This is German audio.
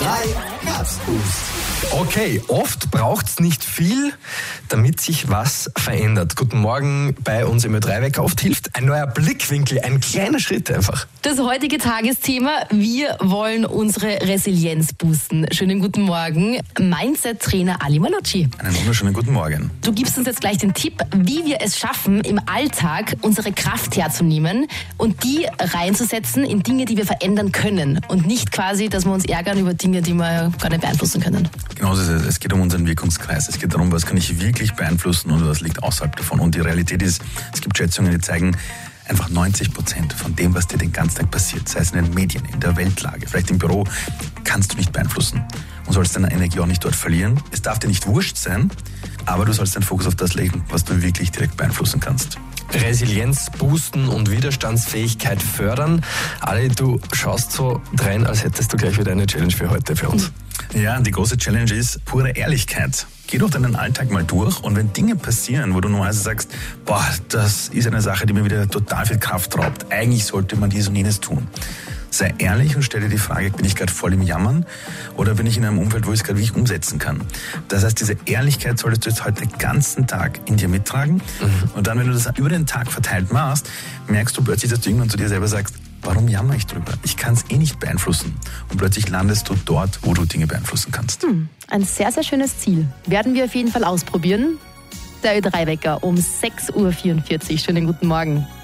Herzboost. Okay, oft braucht's nicht viel, damit sich was verändert. Guten Morgen bei uns im Ö3-Wecker. Oft hilft ein neuer Blickwinkel, ein kleiner Schritt einfach. Das heutige Tagesthema, wir wollen unsere Resilienz boosten. Schönen guten Morgen, Mindset-Trainer Ali Malocci. Einen wunderschönen guten Morgen. Du gibst uns jetzt gleich den Tipp, wie wir es schaffen, im Alltag unsere Kraft herzunehmen und die reinzusetzen in Dinge, die wir verändern können. Und nicht quasi, dass wir uns ärgern über Dinge, die wir gar nicht beeinflussen können. Genau so ist es. Es geht um unseren Wirkungskreis. Es geht darum, was kann ich wirklich beeinflussen und was liegt außerhalb davon. Und die Realität ist, es gibt Schätzungen, die zeigen, einfach 90% von dem, was dir den ganzen Tag passiert, sei es in den Medien, in der Weltlage, vielleicht im Büro, kannst du nicht beeinflussen. Und sollst deine Energie auch nicht dort verlieren. Es darf dir nicht wurscht sein, aber du sollst deinen Fokus auf das legen, was du wirklich direkt beeinflussen kannst. Resilienz boosten und Widerstandsfähigkeit fördern. Ali, du schaust so rein, als hättest du gleich wieder eine Challenge für heute für uns. Ja, die große Challenge ist pure Ehrlichkeit. Geh doch deinen Alltag mal durch und wenn Dinge passieren, wo du normalerweise sagst, boah, das ist eine Sache, die mir wieder total viel Kraft raubt, eigentlich sollte man dies und jenes tun. Sei ehrlich und stell dir die Frage, bin ich gerade voll im Jammern oder bin ich in einem Umfeld, wo ich es gerade wirklich umsetzen kann? Das heißt, diese Ehrlichkeit solltest du jetzt heute den ganzen Tag in dir mittragen. Und dann, wenn du das über den Tag verteilt machst, merkst du plötzlich, dass du irgendwann zu dir selber sagst, warum jammer ich drüber? Ich kann es eh nicht beeinflussen. Und plötzlich landest du dort, wo du Dinge beeinflussen kannst. Ein sehr, sehr schönes Ziel. Werden wir auf jeden Fall ausprobieren. Der Ö3-Wecker um 6.44 Uhr. Schönen guten Morgen.